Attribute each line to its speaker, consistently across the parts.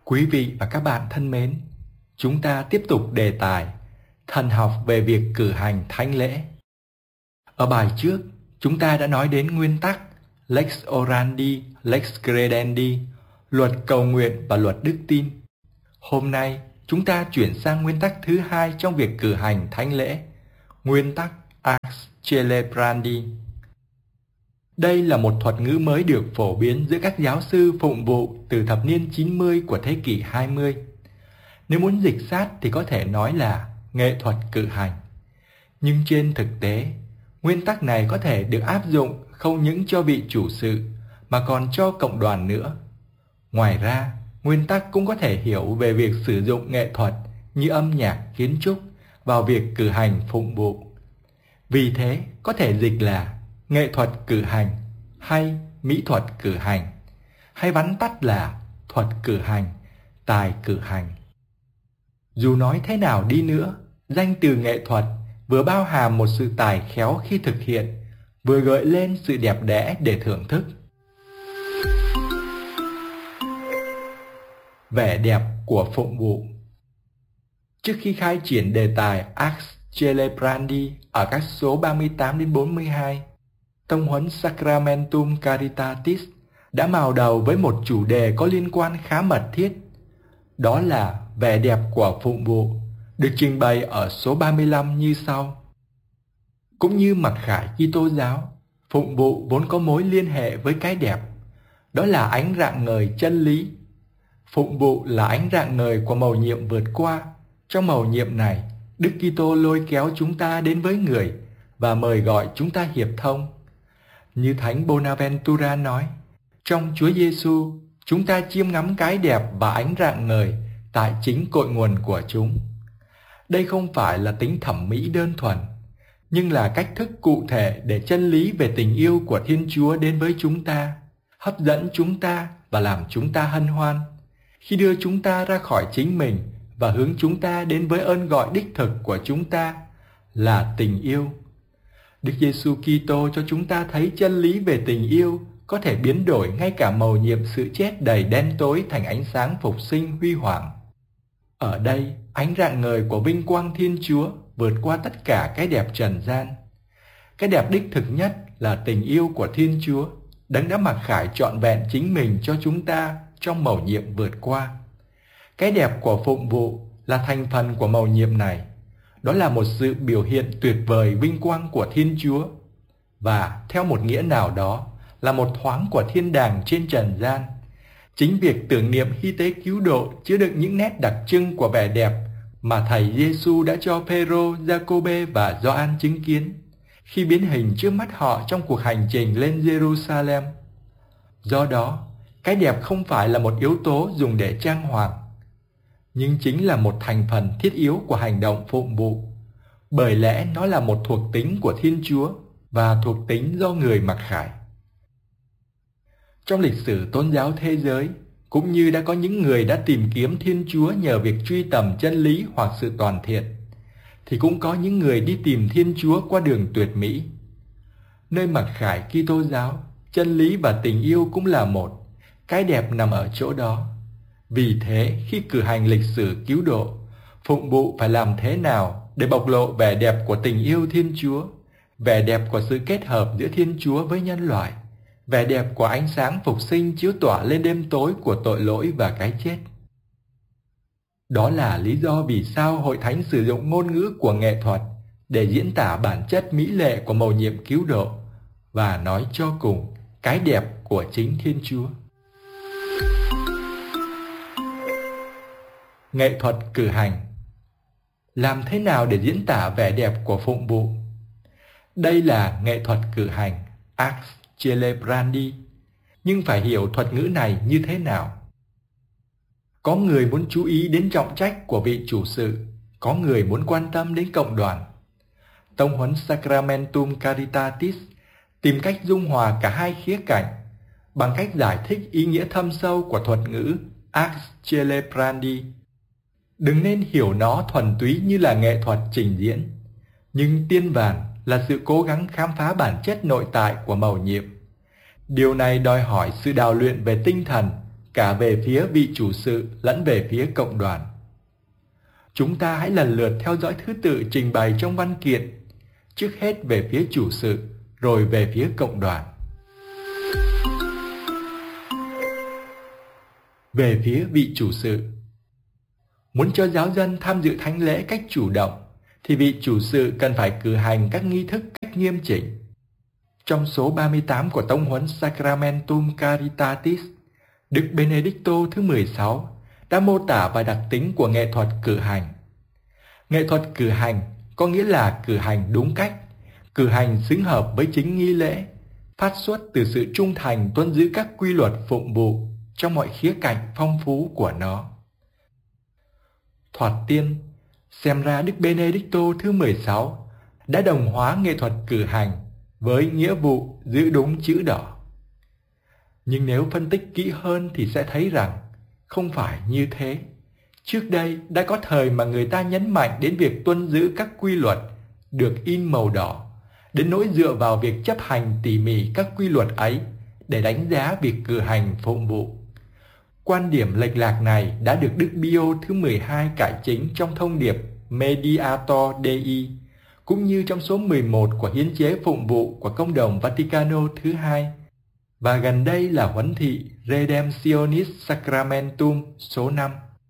Speaker 1: Quý vị và các bạn thân mến, chúng ta tiếp tục đề tài thần học về việc cử hành thánh lễ. Ở bài trước, chúng ta đã nói đến nguyên tắc Lex Orandi, Lex Credendi, luật cầu nguyện và luật đức tin. Hôm nay, chúng ta chuyển sang nguyên tắc thứ hai trong việc cử hành thánh lễ, nguyên tắc Ars Celebrandi. Đây là một thuật ngữ mới được phổ biến giữa các giáo sư phụng vụ từ thập niên 90 của thế kỷ 20. Nếu muốn dịch sát thì có thể nói là nghệ thuật cử hành. Nhưng trên thực tế, nguyên tắc này có thể được áp dụng không những cho vị chủ sự mà còn cho cộng đoàn nữa. Ngoài ra, nguyên tắc cũng có thể hiểu về việc sử dụng nghệ thuật như âm nhạc, kiến trúc vào việc cử hành phụng vụ. Vì thế, có thể dịch là nghệ thuật cử hành hay mỹ thuật cử hành, hay vắn tắt là thuật cử hành, tài cử hành. Dù nói thế nào đi nữa, danh từ nghệ thuật vừa bao hàm một sự tài khéo khi thực hiện, vừa gợi lên sự đẹp đẽ để thưởng thức. Vẻ đẹp của phụng vụ. Trước khi khai triển đề tài Ars Celebrandi ở các số 38 đến 42, Tông huấn Sacramentum Caritatis đã mào đầu với một chủ đề có liên quan khá mật thiết. Đó là vẻ đẹp của phụng vụ, được trình bày ở số 35 như sau. Cũng như mặc khải Kitô giáo, phụng vụ vốn có mối liên hệ với cái đẹp. Đó là ánh rạng ngời chân lý. Phụng vụ là ánh rạng ngời của mầu nhiệm vượt qua. Trong mầu nhiệm này, Đức Kitô lôi kéo chúng ta đến với người và mời gọi chúng ta hiệp thông. Như Thánh Bonaventura nói, trong Chúa Giêsu, chúng ta chiêm ngắm cái đẹp và ánh rạng ngời tại chính cội nguồn của chúng. Đây không phải là tính thẩm mỹ đơn thuần, nhưng là cách thức cụ thể để chân lý về tình yêu của Thiên Chúa đến với chúng ta, hấp dẫn chúng ta và làm chúng ta hân hoan, khi đưa chúng ta ra khỏi chính mình và hướng chúng ta đến với ơn gọi đích thực của chúng ta là tình yêu. Đức Giêsu Kitô cho chúng ta thấy chân lý về tình yêu có thể biến đổi ngay cả mầu nhiệm sự chết đầy đen tối thành ánh sáng phục sinh huy hoàng. Ở đây, ánh rạng ngời của vinh quang Thiên Chúa vượt qua tất cả cái đẹp trần gian. Cái đẹp đích thực nhất là tình yêu của Thiên Chúa, Đấng đã mặc khải trọn vẹn chính mình cho chúng ta trong mầu nhiệm vượt qua. Cái đẹp của phụng vụ là thành phần của mầu nhiệm này. Đó là một sự biểu hiện tuyệt vời vinh quang của Thiên Chúa và theo một nghĩa nào đó là một thoáng của thiên đàng trên trần gian. Chính việc tưởng niệm hy tế cứu độ chứa đựng những nét đặc trưng của vẻ đẹp mà Thầy Giêsu đã cho Phêrô, Giacôbê và Gioan chứng kiến khi biến hình trước mắt họ trong cuộc hành trình lên Jerusalem. Do đó, cái đẹp không phải là một yếu tố dùng để trang hoàng, nhưng chính là một thành phần thiết yếu của hành động phụng vụ, bởi lẽ nó là một thuộc tính của Thiên Chúa và thuộc tính do người mặc khải. Trong lịch sử tôn giáo thế giới, cũng như đã có những người đã tìm kiếm Thiên Chúa nhờ việc truy tầm chân lý hoặc sự toàn thiện, thì cũng có những người đi tìm Thiên Chúa qua đường tuyệt mỹ. Nơi mặc khải Kitô giáo, chân lý và tình yêu cũng là một, cái đẹp nằm ở chỗ đó. Vì thế, khi cử hành lịch sử cứu độ, phụng vụ phải làm thế nào để bộc lộ vẻ đẹp của tình yêu Thiên Chúa, vẻ đẹp của sự kết hợp giữa Thiên Chúa với nhân loại, vẻ đẹp của ánh sáng phục sinh chiếu tỏa lên đêm tối của tội lỗi và cái chết. Đó là lý do vì sao Hội Thánh sử dụng ngôn ngữ của nghệ thuật để diễn tả bản chất mỹ lệ của mầu nhiệm cứu độ và nói cho cùng cái đẹp của chính Thiên Chúa. Nghệ thuật cử hành. Làm thế nào để diễn tả vẻ đẹp của phụng vụ? Đây là nghệ thuật cử hành, Ars Celebrandi, nhưng phải hiểu thuật ngữ này như thế nào? Có người muốn chú ý đến trọng trách của vị chủ sự, có người muốn quan tâm đến cộng đoàn. Tông huấn Sacramentum Caritatis tìm cách dung hòa cả hai khía cạnh bằng cách giải thích ý nghĩa thâm sâu của thuật ngữ Ars Celebrandi. Đừng nên hiểu nó thuần túy như là nghệ thuật trình diễn, nhưng tiên vàn là sự cố gắng khám phá bản chất nội tại của mầu nhiệm. Điều này đòi hỏi sự đào luyện về tinh thần cả về phía vị chủ sự lẫn về phía cộng đoàn. Chúng ta hãy lần lượt theo dõi thứ tự trình bày trong văn kiện, trước hết về phía chủ sự, rồi về phía cộng đoàn. Về phía vị chủ sự, muốn cho giáo dân tham dự thánh lễ cách chủ động, thì vị chủ sự cần phải cử hành các nghi thức cách nghiêm chỉnh. Trong số 38 của tông huấn Sacramentum Caritatis, Đức Benedicto thứ 16 đã mô tả vài đặc tính của nghệ thuật cử hành. Nghệ thuật cử hành có nghĩa là cử hành đúng cách, cử hành xứng hợp với chính nghi lễ, phát xuất từ sự trung thành tuân giữ các quy luật phụng vụ trong mọi khía cạnh phong phú của nó. Thoạt tiên, xem ra Đức Benedicto thứ 16 đã đồng hóa nghệ thuật cử hành với nghĩa vụ giữ đúng chữ đỏ. Nhưng nếu phân tích kỹ hơn thì sẽ thấy rằng không phải như thế. Trước đây đã có thời mà người ta nhấn mạnh đến việc tuân giữ các quy luật được in màu đỏ, đến nỗi dựa vào việc chấp hành tỉ mỉ các quy luật ấy để đánh giá việc cử hành phụng vụ. Quan điểm lệch lạc này đã được Đức Pio thứ 12 cải chính trong thông điệp Mediator Dei, cũng như trong số 11 của hiến chế phụng vụ của Công đồng Vaticano thứ 2, và gần đây là huấn thị Redemptionis Sacramentum số 5.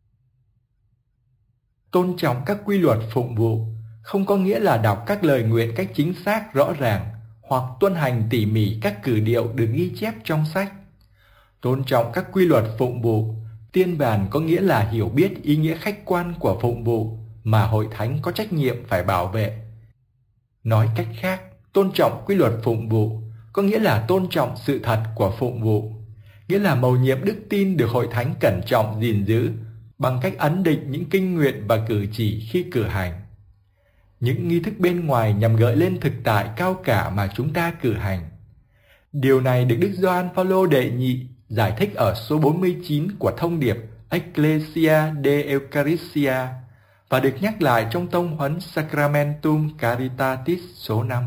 Speaker 1: Tôn trọng các quy luật phụng vụ không có nghĩa là đọc các lời nguyện cách chính xác rõ ràng hoặc tuân hành tỉ mỉ các cử điệu được ghi chép trong sách. Tôn trọng các quy luật phụng vụ tiên bản có nghĩa là hiểu biết ý nghĩa khách quan của phụng vụ mà hội thánh có trách nhiệm phải bảo vệ. Nói cách khác, tôn trọng quy luật phụng vụ có nghĩa là tôn trọng sự thật của phụng vụ, nghĩa là mầu nhiệm đức tin được hội thánh cẩn trọng gìn giữ bằng cách ấn định những kinh nguyện và cử chỉ khi cử hành. Những nghi thức bên ngoài nhằm gợi lên thực tại cao cả mà chúng ta cử hành. Điều này được Đức Gioan Phaolô đệ nhị giải thích ở số 49 của thông điệp Ecclesia de Eucharistia và được nhắc lại trong tông huấn Sacramentum Caritatis số 5.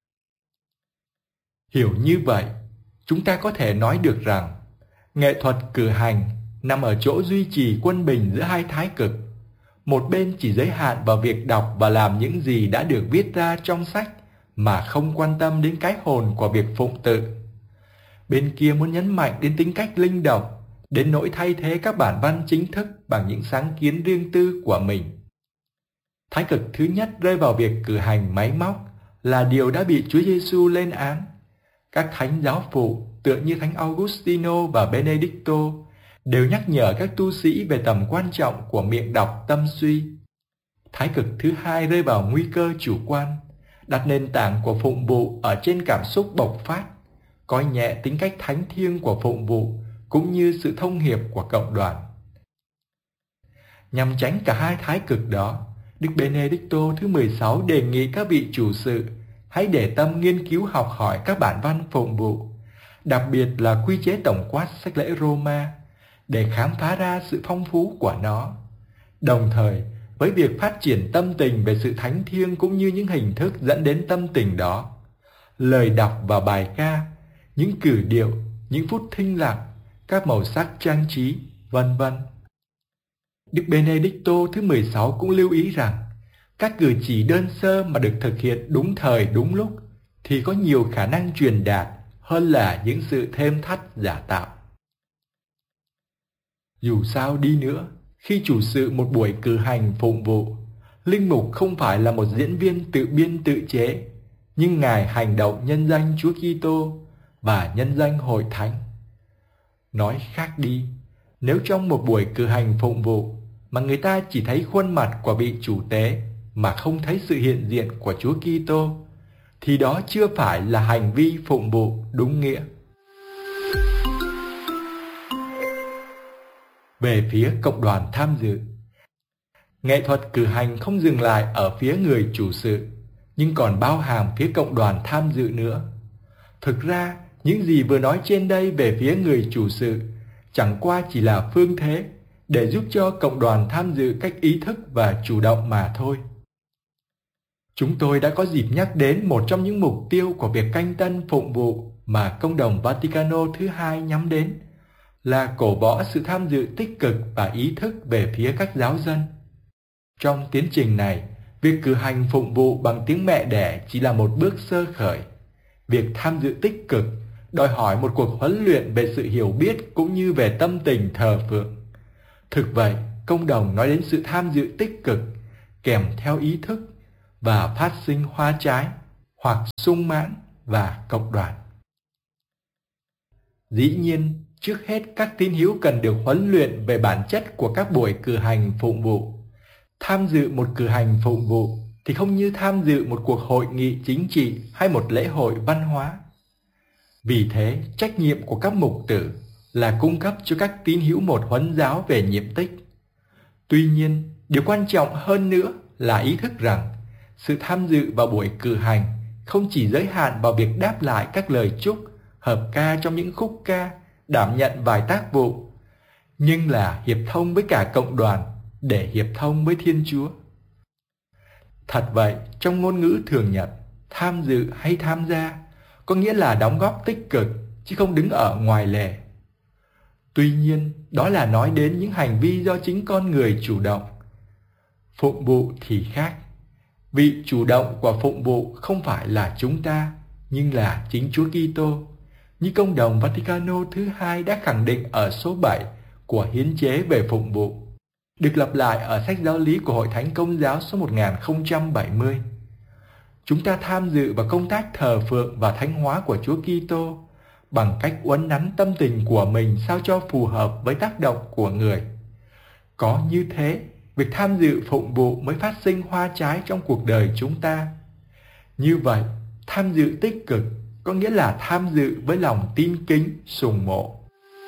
Speaker 1: Hiểu như vậy, chúng ta có thể nói được rằng nghệ thuật cử hành nằm ở chỗ duy trì quân bình giữa hai thái cực. Một bên chỉ giới hạn vào việc đọc và làm những gì đã được viết ra trong sách mà không quan tâm đến cái hồn của việc phụng tự. Bên kia muốn nhấn mạnh đến tính cách linh động, đến nỗi thay thế các bản văn chính thức bằng những sáng kiến riêng tư của mình. Thái cực thứ nhất rơi vào việc cử hành máy móc là điều đã bị Chúa Giêsu lên án. Các thánh giáo phụ tựa như Thánh Augustino và Benedicto đều nhắc nhở các tu sĩ về tầm quan trọng của miệng đọc tâm suy. Thái cực thứ hai rơi vào nguy cơ chủ quan, đặt nền tảng của phụng vụ ở trên cảm xúc bộc phát, coi nhẹ tính cách thánh thiêng của phụng vụ cũng như sự thông hiệp của cộng đoàn. Nhằm tránh cả hai thái cực đó, Đức Benedicto thứ 16 đề nghị các vị chủ sự hãy để tâm nghiên cứu học hỏi các bản văn phụng vụ, đặc biệt là quy chế tổng quát sách lễ Roma, để khám phá ra sự phong phú của nó. Đồng thời, với việc phát triển tâm tình về sự thánh thiêng cũng như những hình thức dẫn đến tâm tình đó, lời đọc và bài ca, những cử điệu, những phút thinh lặng, các màu sắc trang trí, vân vân. Đức Benedicto thứ 16 cũng lưu ý rằng các cử chỉ đơn sơ mà được thực hiện đúng thời đúng lúc thì có nhiều khả năng truyền đạt hơn là những sự thêm thắt giả tạo. Dù sao đi nữa, khi chủ sự một buổi cử hành phụng vụ, linh mục không phải là một diễn viên tự biên tự chế, nhưng Ngài hành động nhân danh Chúa Kitô và nhân danh hội thánh. Nói khác đi, nếu trong một buổi cử hành phụng vụ mà người ta chỉ thấy khuôn mặt của vị chủ tế mà không thấy sự hiện diện của Chúa Kitô, thì đó chưa phải là hành vi phụng vụ đúng nghĩa. Về phía cộng đoàn tham dự, nghệ thuật cử hành không dừng lại ở phía người chủ sự, nhưng còn bao hàm phía cộng đoàn tham dự nữa. Thực ra, những gì vừa nói trên đây về phía người chủ sự chẳng qua chỉ là phương thế để giúp cho cộng đoàn tham dự cách ý thức và chủ động mà thôi. Chúng tôi đã có dịp nhắc đến một trong những mục tiêu của việc canh tân phụng vụ mà Công đồng Vaticano thứ 2 nhắm đến, là cổ võ sự tham dự tích cực và ý thức về phía các giáo dân. Trong tiến trình này, việc cử hành phụng vụ bằng tiếng mẹ đẻ chỉ là một bước sơ khởi. Việc tham dự tích cực đòi hỏi một cuộc huấn luyện về sự hiểu biết cũng như về tâm tình thờ phượng. Thực vậy, công đồng nói đến sự tham dự tích cực kèm theo ý thức và phát sinh hoa trái hoặc sung mãn và cộng đoàn. Dĩ nhiên, trước hết các tín hữu cần được huấn luyện về bản chất của các buổi cử hành phụng vụ. Tham dự một cử hành phụng vụ thì không như tham dự một cuộc hội nghị chính trị hay một lễ hội văn hóa. Vì thế, trách nhiệm của các mục tử là cung cấp cho các tín hữu một huấn giáo về nhiệm tích. Tuy nhiên, điều quan trọng hơn nữa là ý thức rằng sự tham dự vào buổi cử hành không chỉ giới hạn vào việc đáp lại các lời chúc, hợp ca trong những khúc ca, đảm nhận vài tác vụ, nhưng là hiệp thông với cả cộng đoàn để hiệp thông với Thiên Chúa. Thật vậy, trong ngôn ngữ thường nhật, tham dự hay tham gia có nghĩa là đóng góp tích cực chứ không đứng ở ngoài lề. Tuy nhiên, đó là nói đến những hành vi do chính con người chủ động. Phụng vụ thì khác. Vị chủ động của phụng vụ không phải là chúng ta, nhưng là chính Chúa Kitô, như Công đồng Vaticano thứ hai đã khẳng định ở số 7 của hiến chế về phụng vụ, được lặp lại ở sách giáo lý của Hội Thánh Công giáo số 1070. Chúng ta tham dự vào công tác thờ phượng và thánh hóa của Chúa Kitô bằng cách uốn nắn tâm tình của mình sao cho phù hợp với tác động của người. Có như thế, việc tham dự phụng vụ mới phát sinh hoa trái trong cuộc đời chúng ta. Như vậy, tham dự tích cực có nghĩa là tham dự với lòng tin kính, sùng mộ.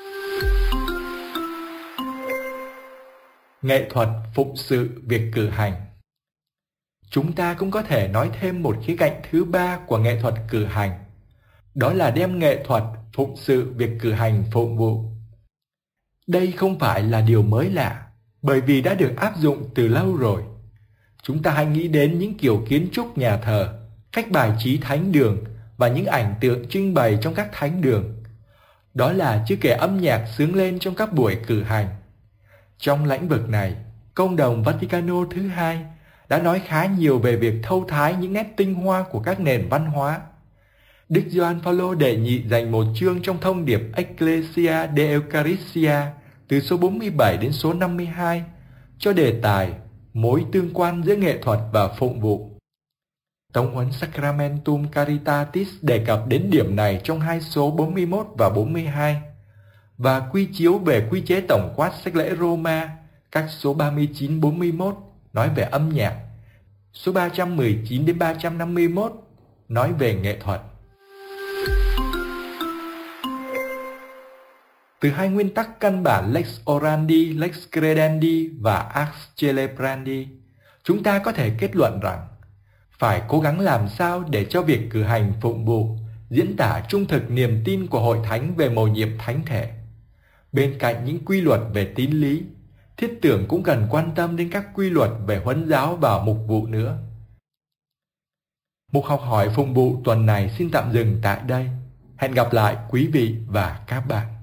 Speaker 1: Nghệ thuật phụng sự việc cử hành. Chúng ta cũng có thể nói thêm một khía cạnh thứ ba của nghệ thuật cử hành. Đó là đem nghệ thuật phụng sự việc cử hành phụng vụ. Đây không phải là điều mới lạ, bởi vì đã được áp dụng từ lâu rồi. Chúng ta hãy nghĩ đến những kiểu kiến trúc nhà thờ, cách bài trí thánh đường và những ảnh tượng trưng bày trong các thánh đường. Đó là chưa kể âm nhạc xướng lên trong các buổi cử hành. Trong lĩnh vực này, Công đồng Vaticano thứ hai đã nói khá nhiều về việc thâu thái những nét tinh hoa của các nền văn hóa. Đức Gioan Phaolô đệ nhị dành một chương trong thông điệp Ecclesia de Eucharistia từ số 47 đến số 52 cho đề tài mối tương quan giữa nghệ thuật và phụng vụ. Tống huấn Sacramentum Caritatis đề cập đến điểm này trong hai số 41 và 42 và quy chiếu về quy chế tổng quát sách lễ Roma các số 39-41 nói về âm nhạc, số 319 đến 351 nói về nghệ thuật. Từ hai nguyên tắc căn bản Lex Orandi, Lex Credendi và Ars Celebrandi, chúng ta có thể kết luận rằng phải cố gắng làm sao để cho việc cử hành phụng vụ diễn tả trung thực niềm tin của Hội Thánh về mầu nhiệm thánh thể. Bên cạnh những quy luật về tín lý, thiết tưởng cũng cần quan tâm đến các quy luật về huấn giáo và mục vụ nữa. Mục học hỏi phụng vụ tuần này xin tạm dừng tại đây. Hẹn gặp lại quý vị và các bạn.